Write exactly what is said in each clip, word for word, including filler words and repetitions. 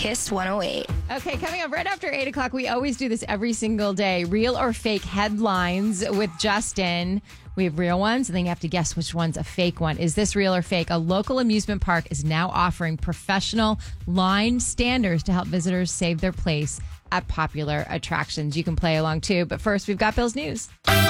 Kiss one oh eight. Okay, coming up right after eight o'clock, we always do this every single day. Real or fake headlines with Justin. We have real ones, and then you have to guess which one's a fake one. Is this real or fake? A local amusement park is now offering professional line standers to help visitors save their place at popular attractions. You can play along too, but first, we've got Bill's News.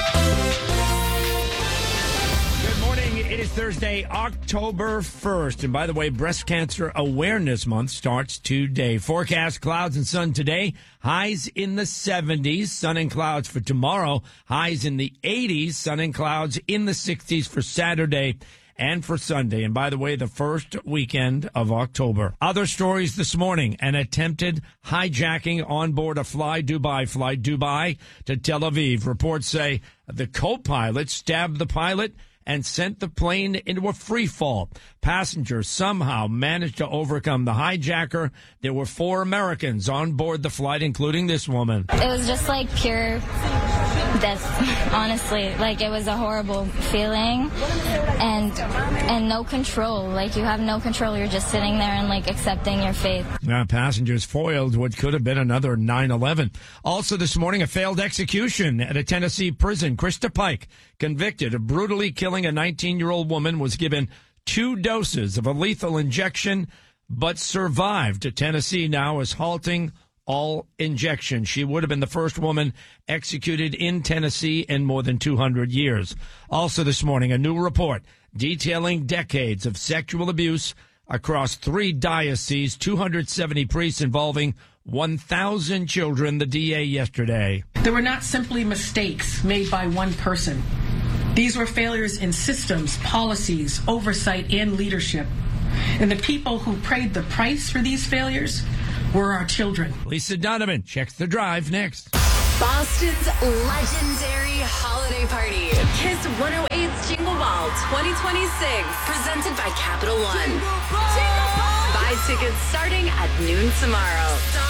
Good morning. It is Thursday, October first. And by the way, Breast Cancer Awareness Month starts today. Forecast clouds and sun today. Highs in the seventies. Sun and clouds for tomorrow. Highs in the eighties. Sun and clouds in the sixties for Saturday and for Sunday. And by the way, the first weekend of October. Other stories this morning. An attempted hijacking on board a Fly Dubai Fly Dubai to Tel Aviv. Reports say the co-pilot stabbed the pilot and sent the plane into a free fall. Passengers somehow managed to overcome the hijacker. There were four Americans on board the flight, including this woman. It was just like pure death, honestly. Like, it was a horrible feeling and and no control. Like, you have no control. You're just sitting there and, like, accepting your fate. Now, passengers foiled what could have been another nine eleven. Also this morning, a failed execution at a Tennessee prison. Krista Pike, convicted of brutally killing a nineteen-year-old woman, was given two doses of a lethal injection, but survived. Tennessee now is halting all injections. She would have been the first woman executed in Tennessee in more than two hundred years. Also this morning, a new report detailing decades of sexual abuse across three dioceses, two hundred seventy priests involving one thousand children, the D A yesterday. There were not simply mistakes made by one person. These were failures in systems, policies, oversight, and leadership. And the people who paid the price for these failures were our children. Lisa Donovan checks the drive next. Boston's legendary holiday party. Kiss one oh eight's Jingle Ball twenty twenty-six. Presented by Capital One. Jingle Ball! Jingle Ball! Buy tickets starting at noon tomorrow.